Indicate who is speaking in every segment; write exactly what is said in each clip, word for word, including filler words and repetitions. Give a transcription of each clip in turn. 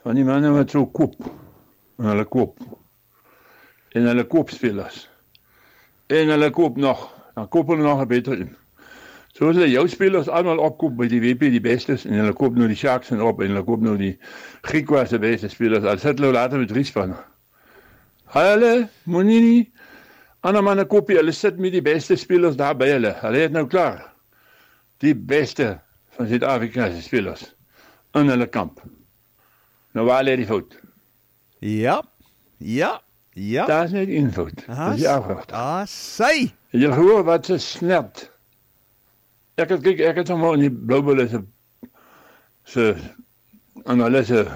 Speaker 1: van die manne wat so koop, en hulle koop, en hulle koop spelers, en hulle koop nog, dan koop hulle nog een beter in. So as hulle jou spelers allemaal opkoop by die W P die bestes, en hulle koop nou die Sharks op, en hulle koop nou die Griekwa se beste spelers, al sit hulle later met drie spanne. Hulle, moet nie nie, ander manne koop jy, hulle sit met die beste spelers daar by hulle, hulle het nou klaar, die beste van Suid-Afrikaanse spelers, in hulle kamp. Nou waar lê die fout?
Speaker 2: Ja, ja, ja.
Speaker 1: Daar is net een fout, dat is die afrigter.
Speaker 2: Ah, sy!
Speaker 1: Het jy gehoor wat ze snert? Ek het, kyk, ek het sommer in die Blauwbulle se, se analise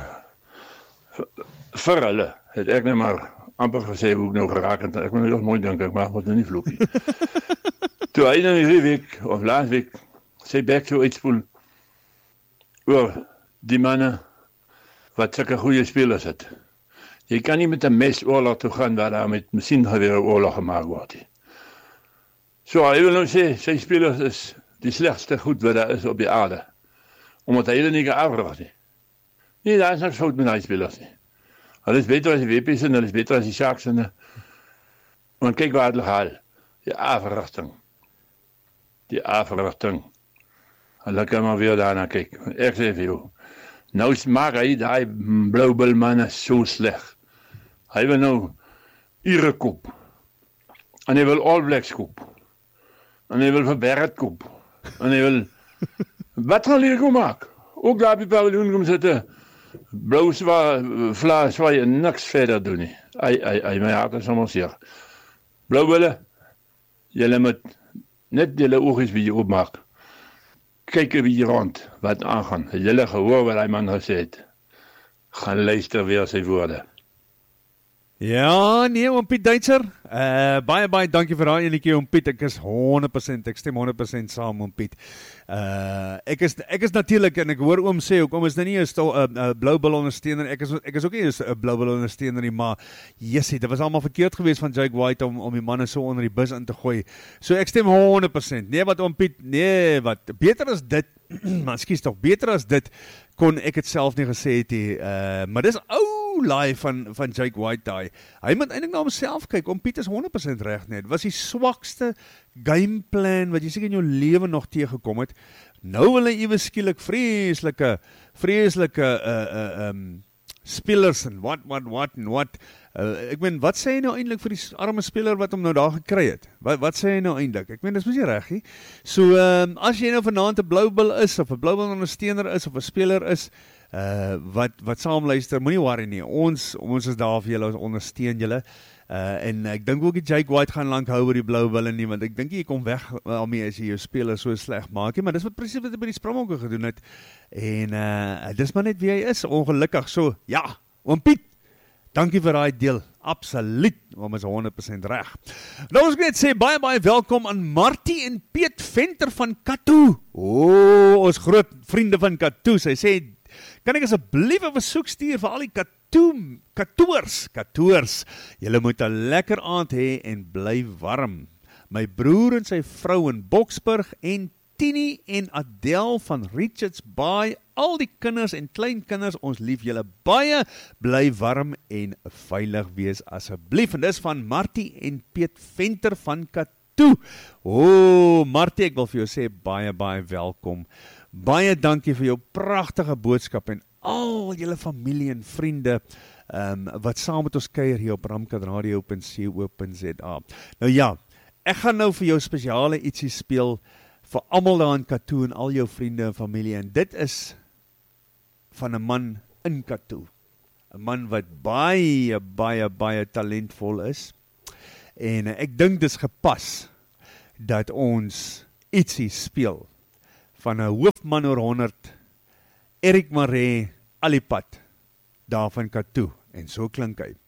Speaker 1: vir hulle, het ek net maar amper gesê hoe ek nou geraak het, ek moet nou nog mooi dink, ek mag wat nou nie vloekie. Toe hy nou die week, of laatst week, sy bek so uitspoel, oor die manne, wat sulke goeie spelers het. Jy kan nie met een mes oorlog toe gaan, waar daar met masjiengewere oorlog gemaakt word. So, hy wil nou sê, sy spelers is die slechtste goed wat daar is op die aarde. Omdat hy hulle nie geafrag nie. Nee, daar is niks fout met die spelers nie. Hulle is beter as die W P's en hulle is beter as die Sharks en want kyk waar hulle haal. Die africhting. Die africhting. Hulle kan maar weer daarna kyk. Ek sê vir jou. Nou maak hy die Blauwbul manne so sleg. Hy wil nou Ire koop. En hy wil All Blacks koop. En hy wil vir Barrett koop. En hy wil... Wat gaan hy kom maak? Ook daar op die paviljoen kom sitte. Blauw zwaar, vla zwaai en niks verder doen nie. Ai, ai, ai, my hart is allemaal seer. Blauwbulle, julle moet net julle oogjes wie jy opmaak. Kyk wie jy rond, wat aangaan. Julle gehoor wat die man gesê het. Gaan luister weer sy woorde.
Speaker 2: Ja, nee, oom Piet Duitser, uh, baie, baie dankie vir daai enetjie, oom Piet, ek is honderd persent, ek stem honderd persent saam, oom Piet. Uh, ek is, ek is natuurlijk, en ek hoor oom sê, ook, oom is nou nie een uh, uh, Blauwbul ondersteuner, ek is, ek is ook nie een uh, Blauwbul ondersteuner nie, maar, jessie, dit was allemaal verkeerd geweest van Jake White, om, om die manne so onder die bus in te gooi. So ek stem honderd persent, nee wat oom Piet, nee wat, beter as dit, maar skies toch, beter as dit, kon ek het self nie gesê het, uh, maar dis ou, laai van, van Jake White daai. Hy moet eintlik na homself kyk, om Piet is honderd persent reg net, was die swakste gameplan wat jy seker in jou lewe nog teëgekom het. Nou wil hy ewe skielik vreeslike, vreeslike uh, uh, um, spelers en wat, wat, wat en wat. Uh, ek meen, wat sê hy nou eintlik vir die arme speler wat hom nou daar gekry het? Wat, wat sê hy nou eintlik? Ek meen, dis mos nie reg nie. So, um, as jy nou vanaand 'n Blauwbul is, of 'n Blauwbul ondersteuner is, of 'n speler is, Uh, wat, wat saam luister, moet nie worry nie, ons, ons is daar vir julle, ons ondersteun julle, uh, en ek dink ook die Jake White gaan lang hou oor die Blauwbulle nie, want ek dink jy kom weg daarmee as jy jou speler so sleg maak, maar dis wat precies wat hy by die Springbokke gedoen het, en uh, dis maar net wie hy is, ongelukkig, so, ja, oom Piet, dankie vir daai deel, absoluut, oom is honderd persent reg. Nou ons net sê, baie baie welkom aan Martie en Piet Venter van Katoo, o, oh, ons groot vriende van Katoo, sy sê, kan ek asseblief 'n versoek stuur vir al die katoe, katoors, katoors, julle moet 'n lekker aand hê en bly warm. My broer en sy vrou in Boksburg en Tini en Adele van Richards Bay, al die kinders en kleinkinders, ons lief julle baie, bly warm en veilig wees asseblief. En dis van Martie en Piet Venter van Katoo. O, oh, Martie, ek wil vir jou sê, baie, baie welkom. Baie dankie vir jou pragtige boodskap en al julle familie en vriende um, wat saam met ons kuier hier op ramkat radio punt co punt za. Nou ja, ek gaan nou vir jou spesiale ietsie speel vir almal daar in Katoo en al jou vriende en familie, en dit is van 'n man in Katoo. 'n Man wat baie, baie, baie talentvol is, en uh, ek dink dis gepas dat ons ietsie speel van 'n hoofman oor honderd, Erik Maree, Alipad, daar van Katoo, en so klink hy.